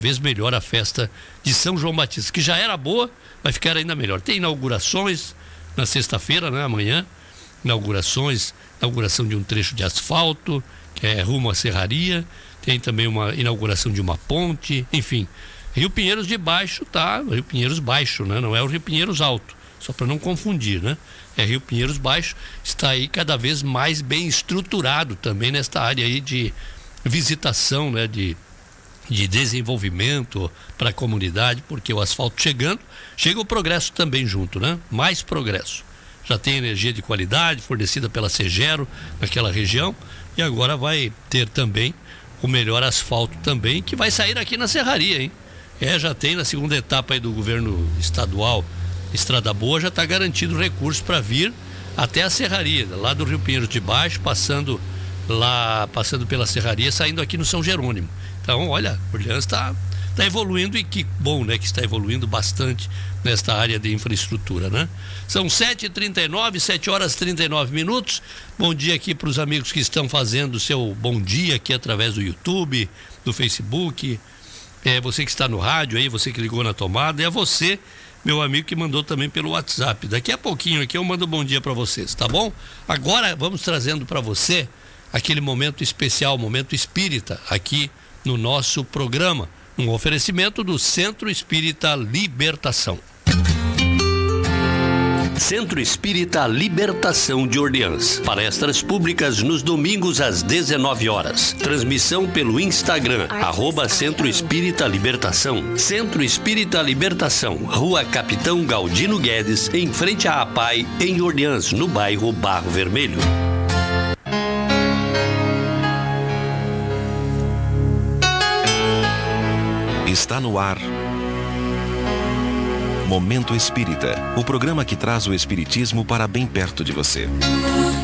vez melhor a festa de São João Batista, que já era boa, vai ficar ainda melhor. Tem inaugurações na sexta-feira, né, amanhã, inauguração de um trecho de asfalto, que é rumo à Serraria, tem também uma inauguração de uma ponte, enfim. Rio Pinheiros de Baixo Rio Pinheiros Baixo, né? Não é o Rio Pinheiros Alto, só para não confundir, né? É Rio Pinheiros Baixo, está aí cada vez mais bem estruturado também nesta área aí de visitação, né? De desenvolvimento para a comunidade, porque o asfalto chega o progresso também junto, né? Mais progresso. Já tem energia de qualidade fornecida pela Segero naquela região e agora vai ter também o melhor asfalto também, que vai sair aqui na Serraria, hein? Já tem na segunda etapa aí do governo estadual, Estrada Boa, já está garantido recursos para vir até a Serraria, lá do Rio Pinheiros de Baixo, passando pela Serraria, saindo aqui no São Jerônimo. Então, olha, Orleans está evoluindo, e que bom, né, que está evoluindo bastante nesta área de infraestrutura, né? São 7h39, 7h39. Bom dia aqui para os amigos que estão fazendo o seu bom dia aqui através do YouTube, do Facebook. Você que está no rádio aí, você que ligou na tomada, e você, meu amigo, que mandou também pelo WhatsApp. Daqui a pouquinho aqui eu mando um bom dia para vocês, tá bom? Agora vamos trazendo para você aquele momento especial, momento espírita, aqui no nosso programa, um oferecimento do Centro Espírita Libertação. Centro Espírita Libertação de Orleans. Palestras públicas nos domingos às 19 horas. Transmissão pelo Instagram, @Centro Espírita Libertação. Centro Espírita Libertação, Rua Capitão Galdino Guedes, em frente à APAI, em Orleans, no bairro Barro Vermelho. Está no ar Momento Espírita, o programa que traz o espiritismo para bem perto de você.